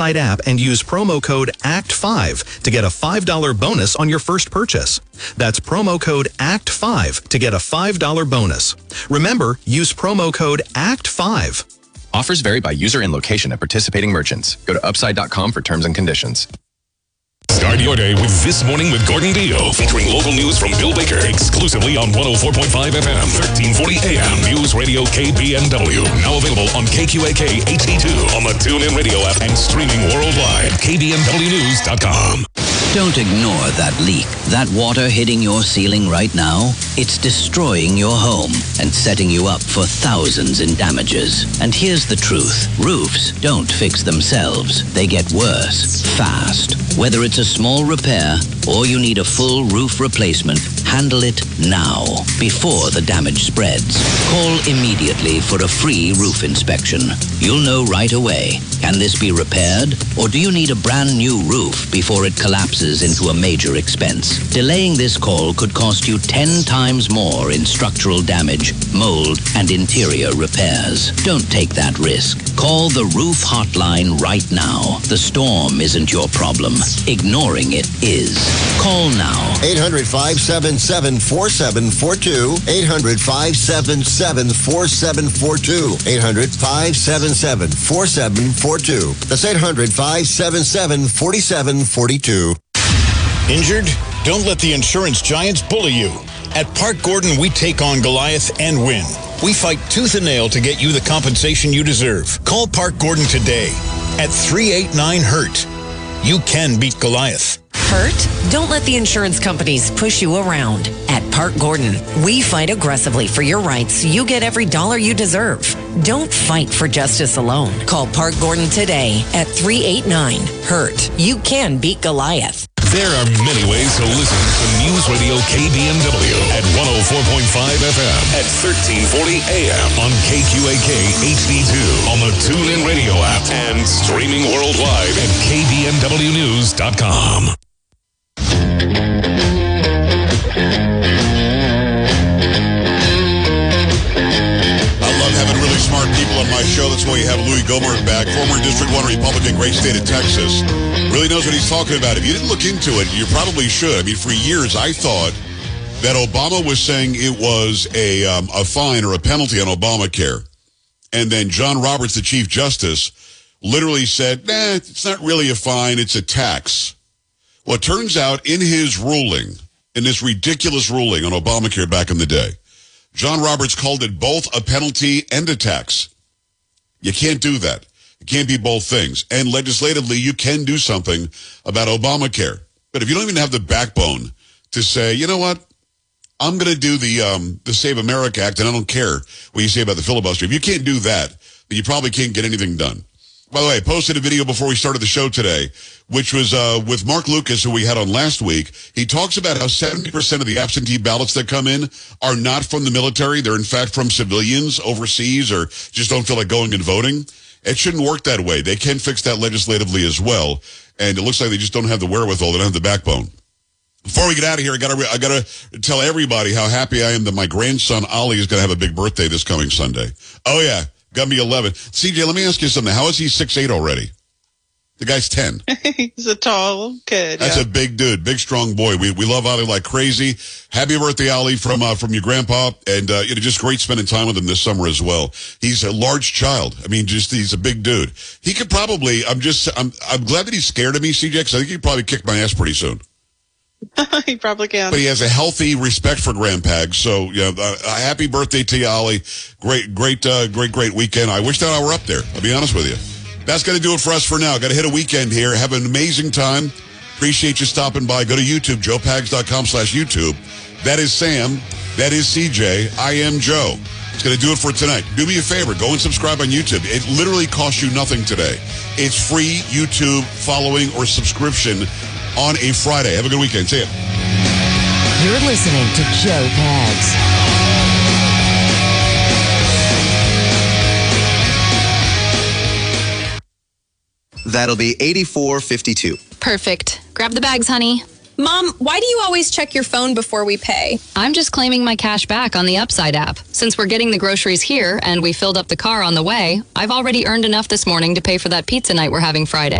Upside app and use promo code ACT5 to get a $5 bonus on your first purchase. That's promo code ACT5 to get a $5 bonus. Remember, use promo code ACT5. Offers vary by user and location at participating merchants. Go to upside.com for terms and conditions. Start your day with This Morning with Gordon Deal, featuring local news from Bill Baker, exclusively on 104.5 FM, 1340 AM, News Radio KBNW. Now available on KQAK HD2, on the TuneIn Radio app, and streaming worldwide, KBNWnews.com. Don't ignore that leak. That water hitting your ceiling right now, it's destroying your home and setting you up for thousands in damages. And here's the truth. Roofs don't fix themselves. They get worse, fast. Whether it's a small repair or you need a full roof replacement, handle it now, before the damage spreads. Call immediately for a free roof inspection. You'll know right away. Can this be repaired? Or do you need a brand new roof before it collapses into a major expense? Delaying this call could cost you 10 times more in structural damage, mold, and interior repairs. Don't take that risk. Call the roof hotline right now. The storm isn't your problem. Ignoring it is. Call now. 800-577-4742. 800-577-4742. 800-577-4742. That's 800-577-4742. Injured? Don't let the insurance giants bully you. At Park Gordon, we take on Goliath and win. We fight tooth and nail to get you the compensation you deserve. Call Park Gordon today at 389-HURT. You can beat Goliath. Hurt? Don't let the insurance companies push you around. At Park Gordon, we fight aggressively for your rights. You get every dollar you deserve. Don't fight for justice alone. Call Park Gordon today at 389-HURT. You can beat Goliath. There are many ways to listen to News Radio KBNW at 104.5 FM at 1340 AM on KQAK HD2, on the TuneIn Radio app, and streaming worldwide at KBNWnews.com. Having really smart people on my show. That's why you have Louis Gohmert back, former District 1 Republican, great state of Texas. Really knows what he's talking about. If you didn't look into it, you probably should. I mean, for years, I thought that Obama was saying it was a fine or a penalty on Obamacare. And then John Roberts, the Chief Justice, literally said, nah, it's not really a fine, it's a tax. Well, it turns out in his ruling, in this ridiculous ruling on Obamacare back in the day, John Roberts called it both a penalty and a tax. You can't do that. It can't be both things. And legislatively, you can do something about Obamacare. But if you don't even have the backbone to say, you know what, I'm going to do the Save America Act, and I don't care what you say about the filibuster. If you can't do that, then you probably can't get anything done. By the way, I posted a video before we started the show today, which was with Mark Lucas, who we had on last week. He talks about how 70% of the absentee ballots that come in are not from the military. They're, in fact, from civilians overseas or just don't feel like going and voting. It shouldn't work that way. They can fix that legislatively as well. And it looks like they just don't have the wherewithal. They don't have the backbone. Before we get out of here, I gotta tell everybody how happy I am that my grandson, Ollie, is going to have a big birthday this coming Sunday. Oh, yeah. Got me 11. CJ, let me ask you something. How is he 6'8" already? The guy's 10. He's a tall kid. That's a big dude, big, strong boy. We love Ollie like crazy. Happy birthday, Ollie, from your grandpa. And, just great spending time with him this summer as well. He's a large child. I mean, he's a big dude. He could probably, I'm glad that he's scared of me, CJ, because I think he'd probably kick my ass pretty soon. He probably can. But he has a healthy respect for Grandpag. So, happy birthday to you, Ollie. Great weekend. I wish that I were up there. I'll be honest with you. That's going to do it for us for now. Got to hit a weekend here. Have an amazing time. Appreciate you stopping by. Go to YouTube, joepags.com/YouTube. That is Sam. That is CJ. I am Joe. It's going to do it for tonight. Do me a favor. Go and subscribe on YouTube. It literally costs you nothing today. It's free YouTube following or subscription on a Friday. Have a good weekend. See ya. You're listening to Joe Pags. That'll be $84.52. Perfect. Grab the bags, honey. Mom, why do you always check your phone before we pay? I'm just claiming my cash back on the Upside app. Since we're getting the groceries here and we filled up the car on the way, I've already earned enough this morning to pay for that pizza night we're having Friday.